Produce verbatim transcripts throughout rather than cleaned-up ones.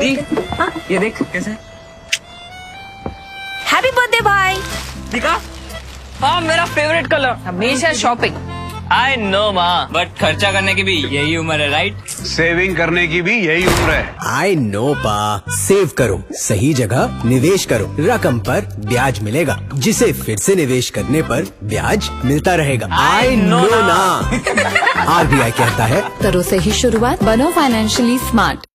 हाँ? ये देख कैसे। हैप्पी बर्थडे भाई। दिखा? हाँ मेरा फेवरेट कलर। हमेशा शॉपिंग। आई नो माँ, बट खर्चा करने की भी यही उम्र है, राइट? सेविंग करने की भी यही उम्र है। आई नो पा, सेव करो, सही जगह निवेश करो, रकम पर ब्याज मिलेगा, जिसे फिर से निवेश करने पर ब्याज मिलता रहेगा। आई नो ना। आरबीआई कहता है, करो सही शुरुआत, बनो फाइनेंशियली स्मार्ट।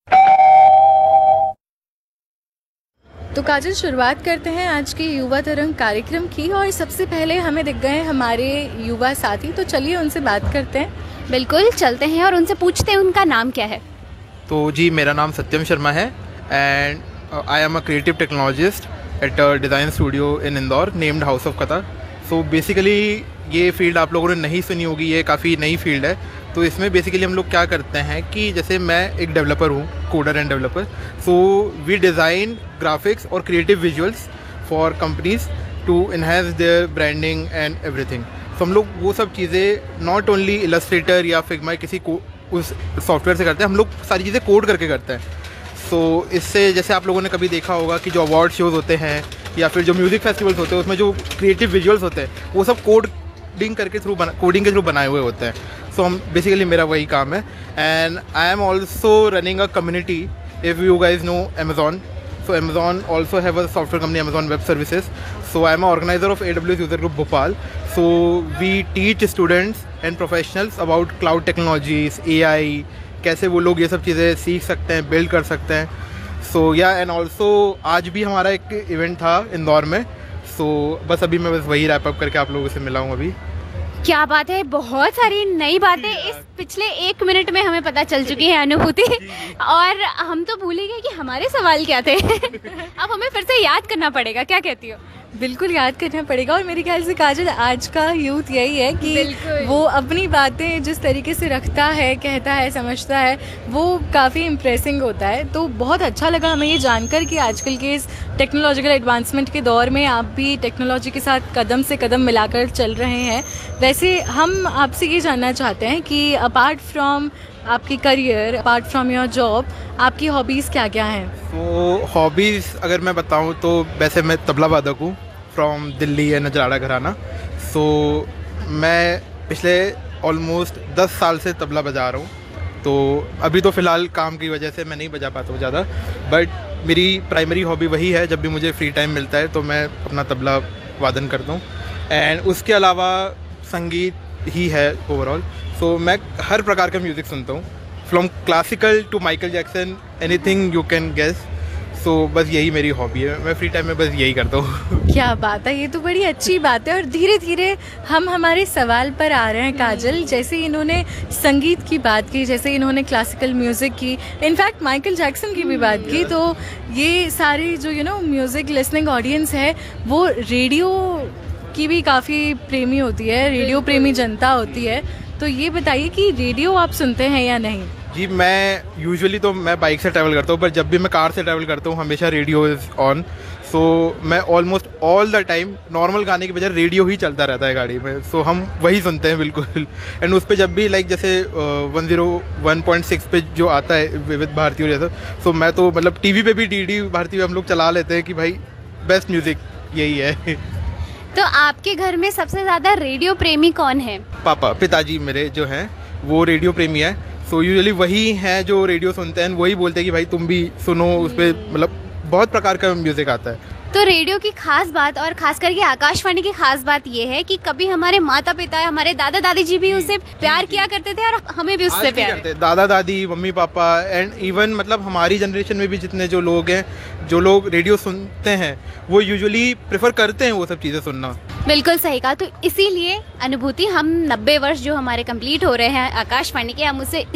तो काजल, शुरुआत करते हैं आज के युवा तरंग कार्यक्रम की। और सबसे पहले हमें दिख गए हमारे युवा साथी, तो चलिए उनसे बात करते हैं। बिल्कुल चलते हैं और उनसे पूछते हैं उनका नाम क्या है। तो जी, मेरा नाम सत्यम शर्मा है and I am a creative technologist at a design studio in Indore named house of कथा। सो बेसिकली ये फील्ड आप लोगों ने नहीं सुनी होगी, ये काफ़ी नई फील्ड है। तो इसमें बेसिकली हम लोग क्या करते हैं कि जैसे मैं एक डेवलपर हूँ, coder end developer. So we design graphics और creative visuals for companies to enhance there branding and everything. तो हम लोग वो सब चीज़ें नॉट ओनली इलस्ट्रेटर या फिग्मा किसी को उस सॉफ्टवेयर से करते हैं, हम लोग सारी चीज़ें कोड करके करते हैं। सो so, इससे जैसे आप लोगों ने कभी देखा होगा कि जो अवार्ड शोज़ होते हैं या फिर जो म्यूज़िक फेस्टिवल्स होते हैं, उसमें जो क्रिएटिव विजुअल्स होते हैं वो सब कोडिंग करके थ्रू बना कोडिंग के थ्रू बनाए हुए होते हैं। सो हम बेसिकली मेरा वही काम है and I am also running a community. If you guys no Amazon, so Amazon also have a software company, Amazon Web Services. So I am an organizer of A W S User Group Bhopal. So we teach students and professionals about cloud technologies, A I, कैसे वो लोग ये सब चीज़ें सीख सकते हैं, build कर सकते हैं। सो या एंड ऑल्सो आज भी हमारा एक इवेंट था इंदौर में। सो so, बस अभी मैं बस वही रैप अप करके आप लोगों से मिला हूँ अभी। क्या बात है, बहुत सारी नई बातें इस पिछले एक मिनट में हमें पता चल चुकी है अनुभूति। और हम तो भूल ही गए कि हमारे सवाल क्या थे। अब हमें फिर से याद करना पड़ेगा, क्या कहती हो? बिल्कुल याद करना पड़ेगा। और मेरे ख्याल से काजल, आज का यूथ यही है कि वो अपनी बातें जिस तरीके से रखता है, कहता है, समझता है, वो काफ़ी इम्प्रेसिंग होता है। तो बहुत अच्छा लगा हमें ये जानकर कि आजकल के इस टेक्नोलॉजिकल एडवांसमेंट के दौर में आप भी टेक्नोलॉजी के साथ कदम से कदम मिलाकर चल रहे हैं। वैसे हम आपसे ये जानना चाहते हैं कि अपार्ट फ्रॉम आपकी career, apart from your job, आपकी हॉबीज़ क्या क्या हैं? तो हॉबीज़ अगर मैं बताऊं तो वैसे मैं तबला वादक हूँ फ्रॉम दिल्ली है, नजराड़ा घराना। सो मैं पिछले ऑलमोस्ट दस साल से तबला बजा रहा हूँ। तो अभी तो फ़िलहाल काम की वजह से मैं नहीं बजा पाता हूँ ज़्यादा, बट मेरी प्राइमरी हॉबी वही है। जब भी मुझे फ्री टाइम मिलता है तो मैं अपना तबला वादन करता हूँ एंड उसके अलावा संगीत ही है ओवरऑल। सो so, मैं हर प्रकार का म्यूज़िक सुनता हूँ, from classical to Michael Jackson, anything you can guess. सो बस यही मेरी हॉबी है, मैं फ्री टाइम में बस यही करता हूँ। क्या बात है, ये तो बड़ी अच्छी बात है। और धीरे धीरे हम हमारे सवाल पर आ रहे हैं काजल। जैसे इन्होंने संगीत की बात की, जैसे इन्होंने क्लासिकल म्यूज़िक की, इनफैक्ट माइकल जैक्सन की भी बात की, तो ये सारी जो you know music listening audience है वो रेडियो की भी काफ़ी प्रेमी होती है, रेडियो प्रेमी जनता होती है। तो ये बताइए कि रेडियो आप सुनते हैं या नहीं? जी, मैं यूजुअली तो मैं बाइक से ट्रैवल करता हूँ, पर जब भी मैं कार से ट्रैवल करता हूँ हमेशा रेडियो इज़ ऑन। सो मैं almost all the time normal गाने की बजाय रेडियो ही चलता रहता है गाड़ी में। सो so, हम वही सुनते हैं बिल्कुल। एंड उस पर जब भी लाइक जैसे one zero one point six पे जो आता है विविध भारती और जैसा, सो मैं तो मतलब टीवी पे भी डी डी भारती हम लोग चला लेते हैं कि भाई बेस्ट म्यूज़िक यही है। तो आपके घर में सबसे ज़्यादा रेडियो प्रेमी कौन है? पापा, पिताजी मेरे जो हैं वो रेडियो प्रेमी है। सो यूजुअली वही हैं जो रेडियो सुनते हैं, वही बोलते हैं कि भाई तुम भी सुनो, उस पर मतलब बहुत प्रकार का म्यूज़िक आता है। तो रेडियो की खास बात और खास करके आकाशवाणी की खास बात ये है कि कभी हमारे माता पिता, हमारे दादा दादी जी भी उसे प्यार किया करते थे और हमें भी उससे प्यार करते थे। दादा दादी, मम्मी पापा एंड इवन मतलब हमारी जनरेशन में भी जितने जो लोग हैं, जो लोग रेडियो सुनते हैं, वो यूजुअली प्रेफर करते हैं वो सब चीज़ें सुनना। बिल्कुल सही कहा। तो इसीलिए अनुभूति, हम नब्बे वर्ष जो हमारे कंप्लीट हो रहे हैं आकाशवाणी के, हम उसे